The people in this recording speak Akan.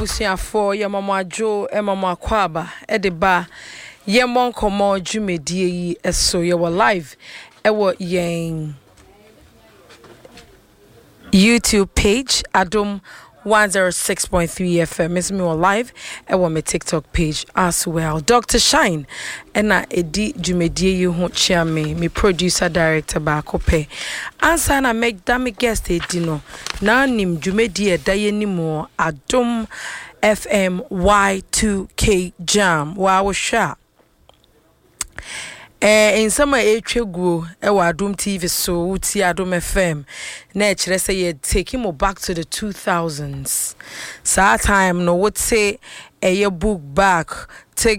Busia for your mama Jo and mama Kwaba at the bar. Ye mon komo jumedie so you were live. Ewo yang YouTube page Adom 106.3 FM. Miss me live. Ewo my TikTok page as well. Dr. Shine and I edi jumedie you won't share me producer director bakope. Answer na make dami guest dino. Na nim jumedie daye ni mo Adom FM Y2K Jam. Wow sha. In summer go Adom TV so uti Adom FM. Let's say you take him back to the 2000s. So time no would say a book back take